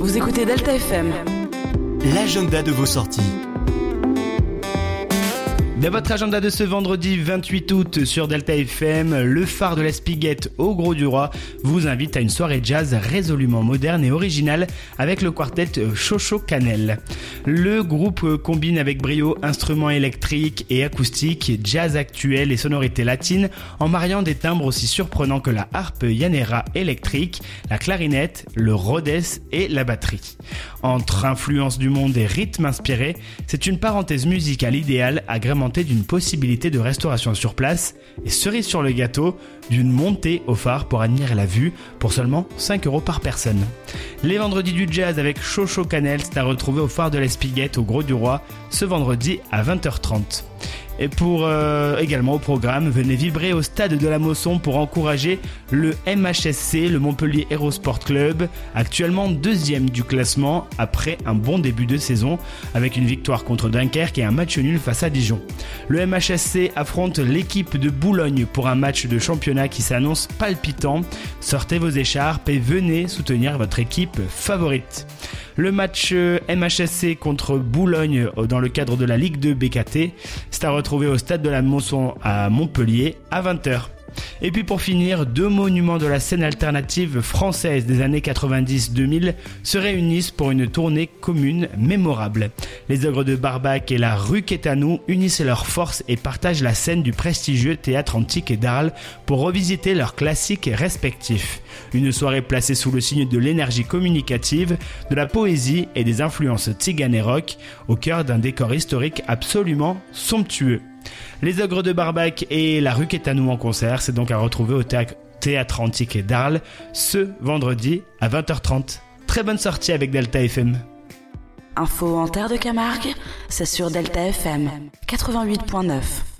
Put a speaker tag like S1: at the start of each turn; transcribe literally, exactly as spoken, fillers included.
S1: Vous écoutez Delta F M.
S2: L'agenda de vos sorties.
S3: Dans votre agenda de ce vendredi vingt-huit août sur Delta F M, le phare de la Spiguette au Gros du Roi vous invite à une soirée jazz résolument moderne et originale avec le quartet Chocho Canel. Le groupe combine avec brio instruments électriques et acoustiques, jazz actuel et sonorités latines en mariant des timbres aussi surprenants que la harpe Yanera électrique, la clarinette, le Rhodes et la batterie. Entre influences du monde et rythmes inspirés, c'est une parenthèse musicale idéale agrémentée d'une possibilité de restauration sur place et cerise sur le gâteau, d'une montée au phare pour admirer la vue pour seulement cinq euros par personne. Les vendredis du jazz avec Chocho Canel, c'est à retrouver au phare de la Spiguette au Gros du Roi ce vendredi à vingt heures trente. Et pour euh, également au programme, venez vibrer au stade de la Mosson pour encourager le M H S C, le Montpellier Hero Sport Club, actuellement deuxième du classement après un bon début de saison avec une victoire contre Dunkerque et un match nul face à Dijon. Le M H S C affronte l'équipe de Boulogne pour un match de championnat qui s'annonce palpitant. Sortez vos écharpes et venez soutenir votre équipe favorite. Le match M H S C contre Boulogne dans le cadre de la Ligue deux B K T, c'est à retrouver au stade de la Mosson à Montpellier à vingt heures. Et puis pour finir, deux monuments de la scène alternative française des années quatre-vingt-dix deux mille se réunissent pour une tournée commune mémorable. Les Ogres de Barbac et la rue Quétanou unissent leurs forces et partagent la scène du prestigieux théâtre antique d'Arles pour revisiter leurs classiques respectifs. Une soirée placée sous le signe de l'énergie communicative, de la poésie et des influences tziganes et rock, au cœur d'un décor historique absolument somptueux. Les Ogres de Barbac et la rue Quétanou en concert, c'est donc à retrouver au théâtre antique d'Arles ce vendredi à vingt heures trente. Très bonne sortie avec Delta F M.
S1: Info en terre de Camargue, c'est sur Delta F M quatre-vingt-huit virgule neuf.